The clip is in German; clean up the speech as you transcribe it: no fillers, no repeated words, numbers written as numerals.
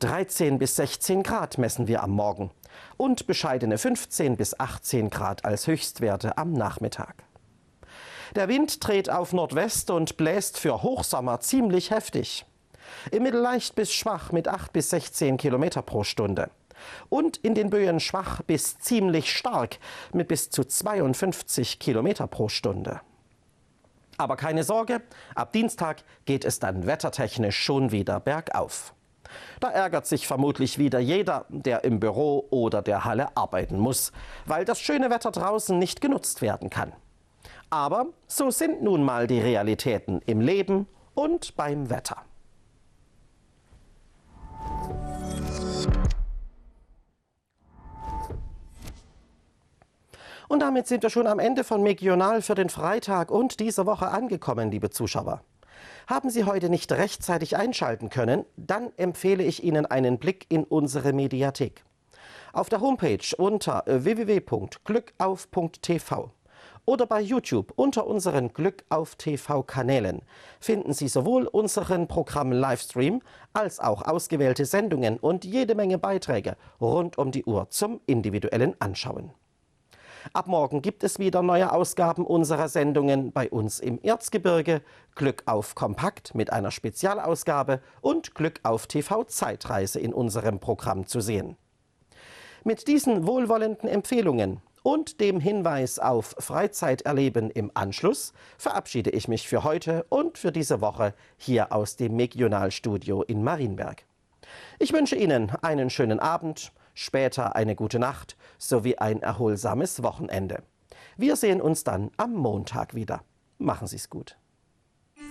13 bis 16 Grad messen wir am Morgen und bescheidene 15 bis 18 Grad als Höchstwerte am Nachmittag. Der Wind dreht auf Nordwest und bläst für Hochsommer ziemlich heftig. Im Mittel leicht bis schwach mit 8 bis 16 Kilometer pro Stunde. Und in den Böen schwach bis ziemlich stark mit bis zu 52 Kilometer pro Stunde. Aber keine Sorge, ab Dienstag geht es dann wettertechnisch schon wieder bergauf. Da ärgert sich vermutlich wieder jeder, der im Büro oder der Halle arbeiten muss, weil das schöne Wetter draußen nicht genutzt werden kann. Aber so sind nun mal die Realitäten im Leben und beim Wetter. Und damit sind wir schon am Ende von Megional für den Freitag und diese Woche angekommen, liebe Zuschauer. Haben Sie heute nicht rechtzeitig einschalten können, dann empfehle ich Ihnen einen Blick in unsere Mediathek. Auf der Homepage unter www.glückauf.tv oder bei YouTube unter unseren Glückauf-TV-Kanälen finden Sie sowohl unseren Programm-Livestream als auch ausgewählte Sendungen und jede Menge Beiträge rund um die Uhr zum individuellen Anschauen. Ab morgen gibt es wieder neue Ausgaben unserer Sendungen bei uns im Erzgebirge, Glück auf Kompakt mit einer Spezialausgabe und Glück auf TV Zeitreise in unserem Programm zu sehen. Mit diesen wohlwollenden Empfehlungen und dem Hinweis auf Freizeiterleben im Anschluss verabschiede ich mich für heute und für diese Woche hier aus dem Megional-Studio in Marienberg. Ich wünsche Ihnen einen schönen Abend, später eine gute Nacht sowie ein erholsames Wochenende. Wir sehen uns dann am Montag wieder. Machen Sie es gut.